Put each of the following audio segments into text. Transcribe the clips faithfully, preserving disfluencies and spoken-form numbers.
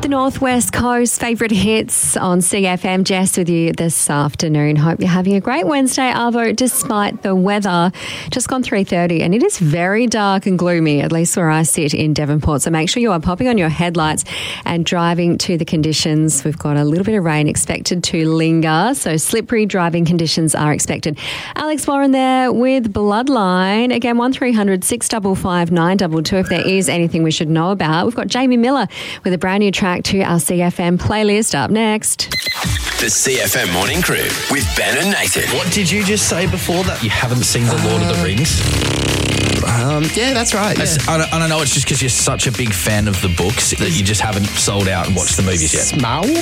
the Northwest Coast, favourite hits on C F M. Jess with you this afternoon. Hope you're having a great Wednesday, Arvo, despite the weather. Just gone three thirty and it is very dark and gloomy, at least where I sit in Devonport. So make sure you are popping on your headlights and driving to the conditions. We've got a little bit of rain expected to linger, so slippery driving conditions are expected. Alex Warren there with Bloodline. Again, one three hundred six five five nine two two if there is anything we should know about. We've got Jamie Miller with a brand new track to our C F M playlist up next. The C F M Morning Crew with Ben and Nathan. What did you just say before that? You haven't seen The Lord of the Rings? Um, yeah, that's right. Yeah. I, don't, I don't know, it's just because you're such a big fan of the books that you just haven't sold out and watched the movies yet. Smaug?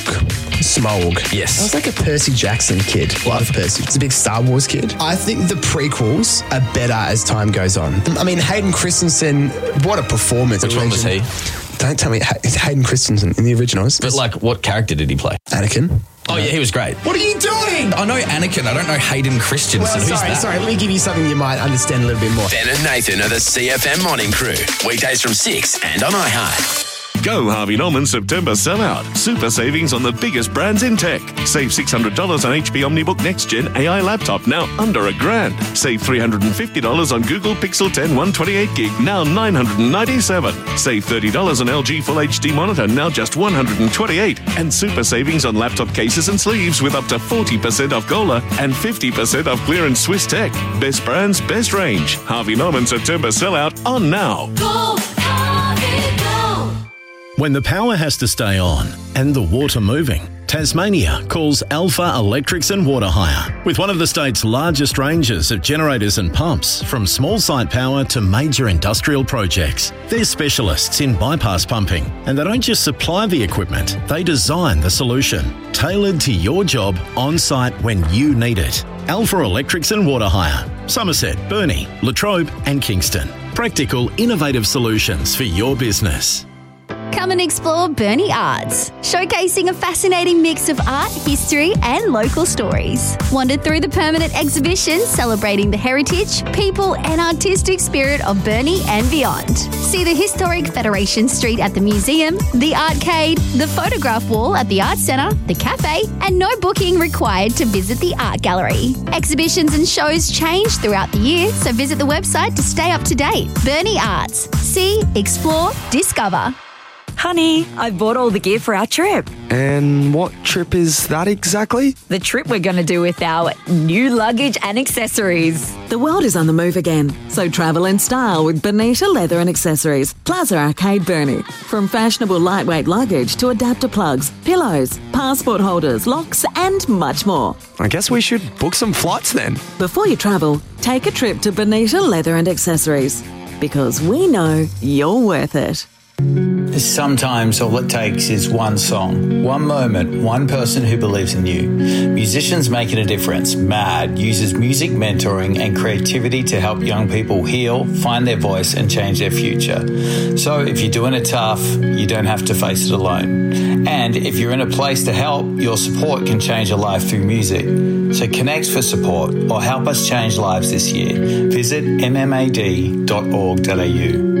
Smaug. Yes. I was like a Percy Jackson kid. Love Percy. It's a big Star Wars kid. I think the prequels are better as time goes on. I mean, Hayden Christensen, what a performance. Which one was he? Don't tell me. It's Hayden Christensen in the originals. But like, what character did he play? Anakin. Oh, yeah, he was great. What are you doing? I know Anakin. I don't know Hayden Christensen. Well, Who's sorry, that? sorry. Let me give you something you might understand a little bit more. Ben and Nathan are the C F M Morning Crew. Weekdays from six and on iHeart. Go Harvey Norman September sellout. Super savings on the biggest brands in tech. Save six hundred dollars on H P OmniBook Next Gen A I laptop, now under a grand. Save three hundred fifty dollars on Google Pixel ten one twenty-eight gig, now nine hundred ninety-seven dollars. Save thirty dollars on L G Full H D monitor, now just one hundred twenty-eight dollars. And super savings on laptop cases and sleeves with up to forty percent off Gola and fifty percent off clearance Swiss Tech. Best brands, best range. Harvey Norman September sellout on now. Go, Harvey, go. When the power has to stay on and the water moving, Tasmania calls Alpha Electrics and Water Hire. With one of the state's largest ranges of generators and pumps, from small site power to major industrial projects. They're specialists in bypass pumping, and they don't just supply the equipment, they design the solution, tailored to your job on site when you need it. Alpha Electrics and Water Hire. Somerset, Burnie, Latrobe and Kingston. Practical, innovative solutions for your business. Come and explore Burnie Arts, showcasing a fascinating mix of art, history and local stories. Wander through the permanent exhibition celebrating the heritage, people and artistic spirit of Burnie and beyond. See the historic Federation Street at the museum, the arcade, the photograph wall at the Arts Centre, the cafe, and no booking required to visit the art gallery. Exhibitions and shows change throughout the year, so visit the website to stay up to date. Burnie Arts. See, explore, discover. Honey, I bought all the gear for our trip. And what trip is that exactly? The trip we're going to do with our new luggage and accessories. The world is on the move again, so travel in style with Bonita Leather and Accessories, Plaza Arcade Burnie. From fashionable lightweight luggage to adapter plugs, pillows, passport holders, locks and much more. I guess we should book some flights then. Before you travel, take a trip to Bonita Leather and Accessories, because we know you're worth it. Sometimes all it takes is one song, one moment, one person who believes in you. Musicians Making a Difference, MAD, uses music mentoring and creativity to help young people heal, find their voice and change their future. So if you're doing it tough, you don't have to face it alone. And if you're in a place to help, your support can change a life through music. So connect for support or help us change lives this year. Visit m m a d dot org dot a u.